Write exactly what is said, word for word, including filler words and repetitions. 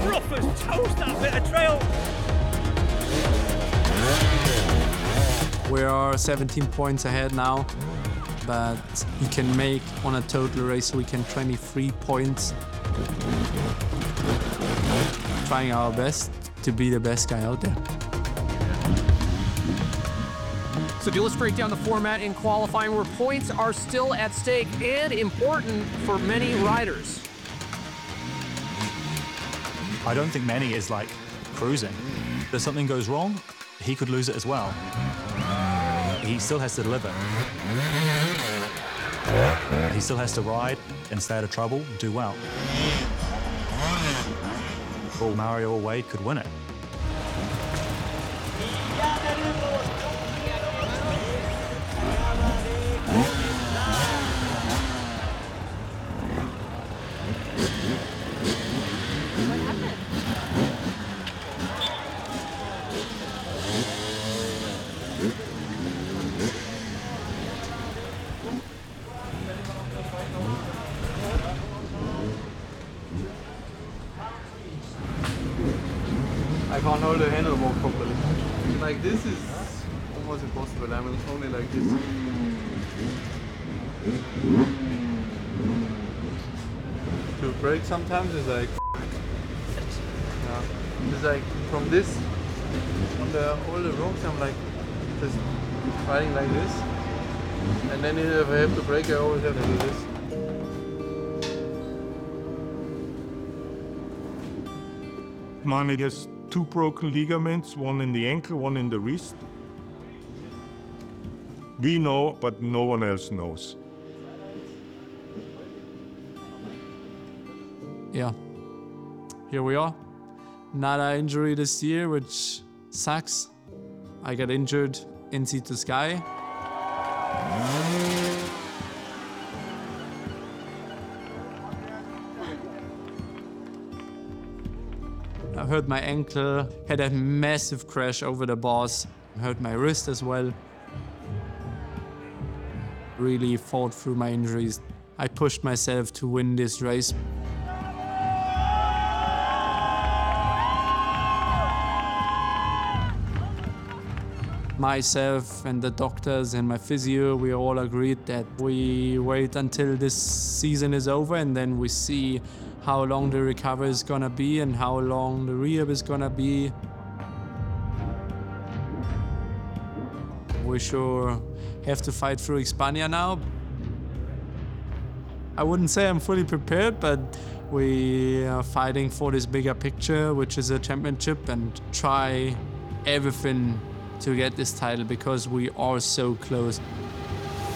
rough as toast, that bit of trail. We are seventeen points ahead now, but we can make on a total race weekend twenty-three points. Trying our best to be the best guy out there. So do let's break down the format in qualifying where points are still at stake and important for many riders. I don't think Manny is like cruising. If something goes wrong, he could lose it as well. He still has to deliver. He still has to ride and stay out of trouble, do well. Or Mario or Wade could win it. I can't hold the handle more properly. Like this is almost impossible. I'm only like this. To brake sometimes is like yeah. It's like from this on the all the rocks I'm like just riding like this. And then if I have to brake I always have to do this. Manny has two broken ligaments, one in the ankle, one in the wrist. We know, but no one else knows. Yeah, here we are. Another injury this year, which sucks. I got injured in Sea to Sky. I hurt my ankle, had a massive crash over the bars, hurt my wrist as well. Really fought through my injuries. I pushed myself to win this race. Myself and the doctors and my physio, we all agreed that we wait until this season is over and then we see how long the recovery is gonna be and how long the rehab is gonna be. We sure have to fight through Hispania now. I wouldn't say I'm fully prepared, but we are fighting for this bigger picture, which is a championship, and try everything to get this title because we are so close.